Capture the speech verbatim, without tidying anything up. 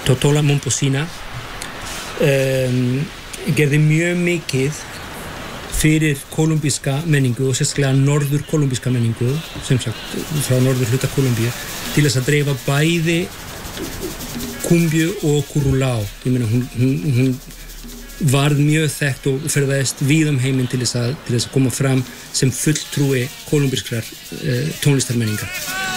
Totola Momposina um, gerði mjög mikið fyrir kólumbíska menningu og sérstaklega norður kólumbíska menningu sem sagt frá norður hluta Kólumbíu til þess að dreifa bæði kumbju og kurulá. Ég meina hún, hún, hún varð mjög þekkt og ferðaðist víða um heiminn til þess að, til þess að koma fram sem fulltrúi kólumbískrar uh, tónlistarmenningar.